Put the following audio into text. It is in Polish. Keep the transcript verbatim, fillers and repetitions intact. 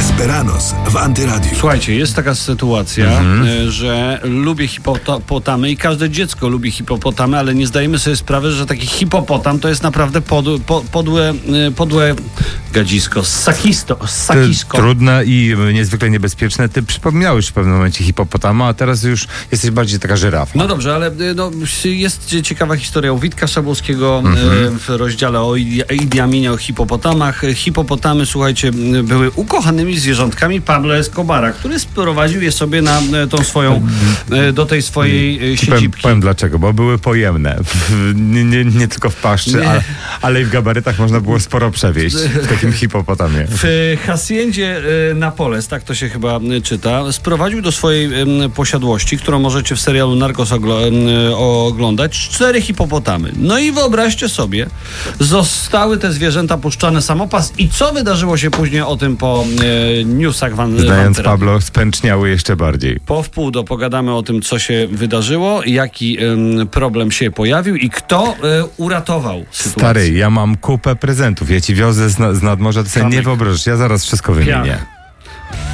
Desperados w Antyradiu. Słuchajcie, jest taka sytuacja, mhm. że lubię hipopotamy i każde dziecko lubi hipopotamy, ale nie zdajemy sobie sprawy, że taki hipopotam to jest naprawdę pod, pod, podłe, podłe gadzisko, sakisto, sakisko. Trudne i niezwykle niebezpieczne. Ty przypomniałeś w pewnym momencie hipopotama, a teraz już jesteś bardziej taka żyrafa. No dobrze, ale no, jest ciekawa historia u Witka Szabłowskiego mhm. w rozdziale o Idi Aminie, o hipopotamach. Hipopotamy, słuchajcie, były ukochanymi zwierzątkami Pablo Escobara, który sprowadził je sobie na tą swoją, do tej swojej siedzibki. Powiem, powiem dlaczego, bo były pojemne. Nie, nie, nie tylko w paszczy, a, ale i w gabarytach można było sporo przewieźć w takim hipopotamie. W haciendzie Napoles, tak to się chyba czyta, sprowadził do swojej posiadłości, którą możecie w serialu Narcos oglądać, cztery hipopotamy. No i wyobraźcie sobie, zostały te zwierzęta puszczane samopas i co wydarzyło się później o tym po e, newsach Van Znając Pablo, spęczniały jeszcze bardziej. Po wpół do pogadamy o tym, co się wydarzyło, jaki e, problem się pojawił i kto e, uratował sytuację. Stary, ja mam kupę prezentów. Ja ci wiozę z, z nadmorza, to sobie nie wyobrażasz. Ja zaraz wszystko wymienię.